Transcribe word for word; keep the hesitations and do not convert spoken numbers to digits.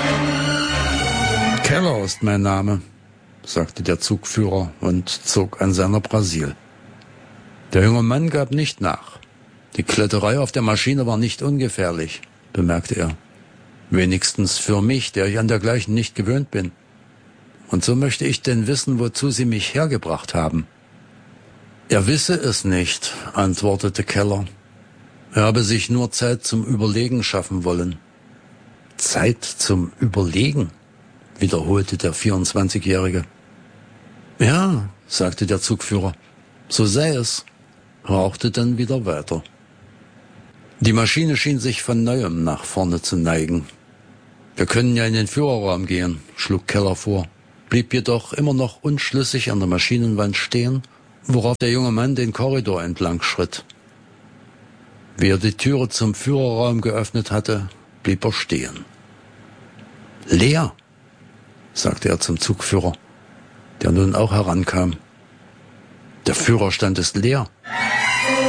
Keller ist mein Name, sagte der Zugführer und zog an seiner Brasil. Der junge Mann gab nicht nach. Die Kletterei auf der Maschine war nicht ungefährlich, bemerkte er. Wenigstens für mich, der ich an dergleichen nicht gewöhnt bin. Und so möchte ich denn wissen, wozu Sie mich hergebracht haben. Er wisse es nicht, antwortete Keller. Er habe sich nur Zeit zum Überlegen schaffen wollen. Zeit zum Überlegen, wiederholte der vierundzwanzigjährige. Ja, sagte der Zugführer, so sei es, rauchte dann wieder weiter. Die Maschine schien sich von Neuem nach vorne zu neigen. Wir können ja in den Führerraum gehen, schlug Keller vor, blieb jedoch immer noch unschlüssig an der Maschinenwand stehen, worauf der junge Mann den Korridor entlang schritt. Wie er die Türe zum Führerraum geöffnet hatte, blieb er stehen. Leer, sagte er zum Zugführer, der nun auch herankam. Der Führerstand ist leer.